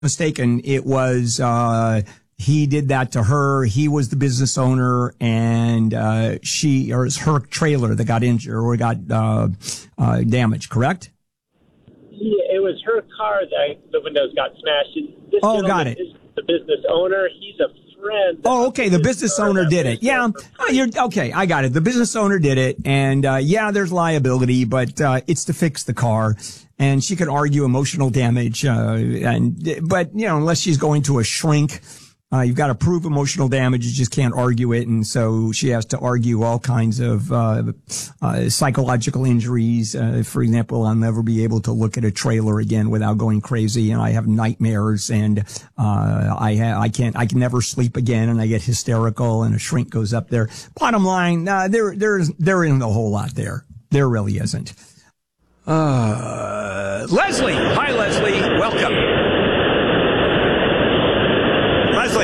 mistaken, it was he did that to her. He was the business owner, and she, or it's her trailer that got injured or got damaged. Correct? Yeah, it was her car that the windows got smashed. This got it. Is the business owner. He's a friend. Oh, okay. The business owner did it. Yeah. You're okay. I got it. The business owner did it. And, there's liability, but, it's to fix the car. And she could argue emotional damage. But, unless she's going to a shrink, you've got to prove emotional damage. You just can't argue it. And so she has to argue all kinds of, psychological injuries. For example, I'll never be able to look at a trailer again without going crazy. And I have nightmares, and, I can never sleep again, and I get hysterical, and a shrink goes up there. Bottom line, there isn't a whole lot there. There really isn't. Leslie. Hi, Leslie. Welcome. Leslie.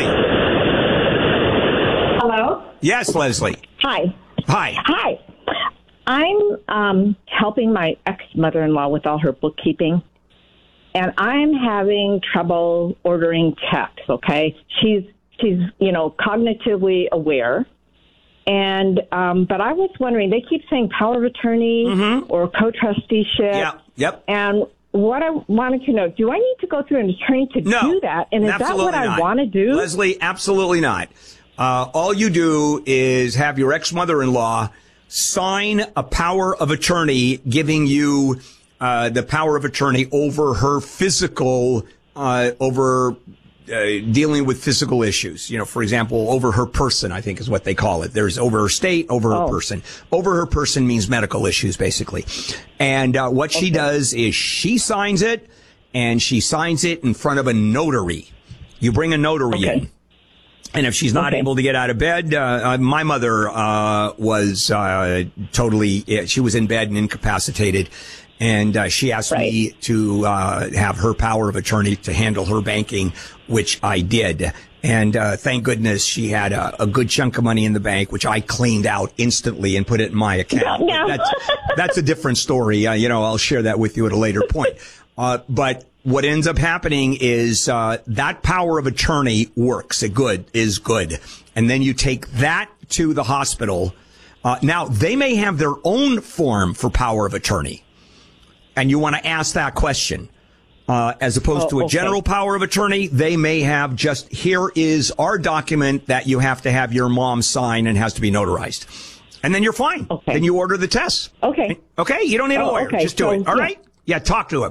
Hello? Yes, Leslie. Hi. Hi. Hi. I'm helping my ex-mother-in-law with all her bookkeeping, and I'm having trouble ordering checks, okay? She's cognitively aware. And but I was wondering, they keep saying power of attorney or co-trusteeship. Yeah. Yep. And what I wanted to know, do I need to go through an attorney to do that? And is that what I want to do? Leslie, absolutely not. All you do is have your ex-mother-in-law sign a power of attorney giving you the power of attorney over her physical, dealing with physical issues. For example, over her person, I think is what they call it. There's over her state, over her person. Over her person means medical issues, basically. And what she does is she signs it, and she signs it in front of a notary. You bring a notary in. And if she's not able to get out of bed, my mother was she was in bed and incapacitated. And she asked me to have her power of attorney to handle her banking, which I did. And thank goodness she had a good chunk of money in the bank, which I cleaned out instantly and put it in my account. No. That's a different story. I'll share that with you at a later point. But what ends up happening is that power of attorney works. Is good. And then you take that to the hospital. Now, they may have their own form for power of attorney. And you want to ask that question. As opposed to a general power of attorney, they may have just, here is our document that you have to have your mom sign and has to be notarized. And then you're fine. Okay. Then you order the tests. Okay. Okay? You don't need a lawyer. Just do it. All right? Yeah, talk to him.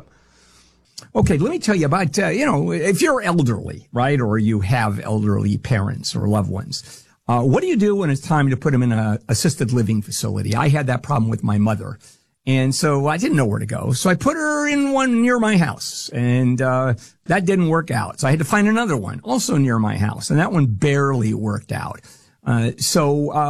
Okay, let me tell you about, if you're elderly, right, or you have elderly parents or loved ones, what do you do when it's time to put them in an assisted living facility? I had that problem with my mother. And so I didn't know where to go. So I put her in one near my house, and that didn't work out. So I had to find another one also near my house, and that one barely worked out. So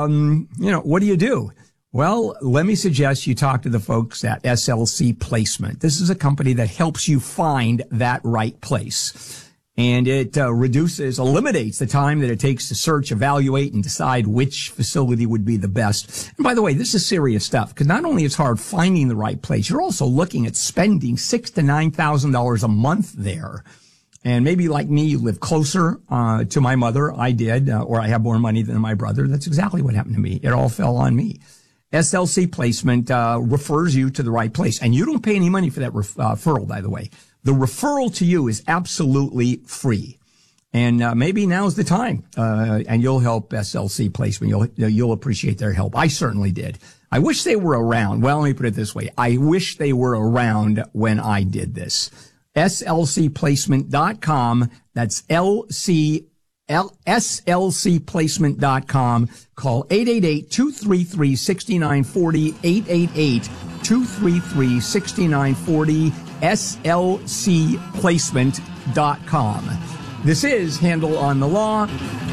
what do you do? Well, let me suggest you talk to the folks at SLC Placement. This is a company that helps you find that right place. And it eliminates the time that it takes to search, evaluate, and decide which facility would be the best. And by the way, this is serious stuff, because not only is it hard finding the right place, you're also looking at spending $6,000 to $9,000 a month there. And maybe like me, you live closer to my mother. I did, or I have more money than my brother. That's exactly what happened to me. It all fell on me. SLC Placement refers you to the right place. And you don't pay any money for that referral, by the way. The referral to you is absolutely free. And maybe now's the time. And you'll help SLC Placement. You'll appreciate their help. I certainly did. I wish they were around. Well, let me put it this way. I wish they were around when I did this. SLCplacement.com. That's SLCplacement.com. Call 888-233-6940, 888-233-6940, SLCplacement.com. This is Handel on the Law.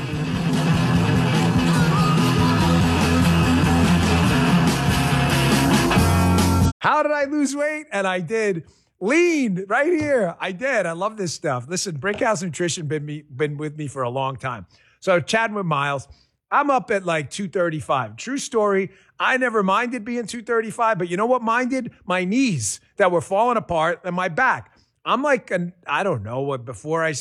How did I lose weight? And I did. Lean right here. I did. I love this stuff. Listen, Brickhouse Nutrition been with me for a long time. So chatting with Miles, I'm up at like 235. True story. I never minded being 235, but you know what minded? My knees that were falling apart and my back. I'm like, I don't know what before I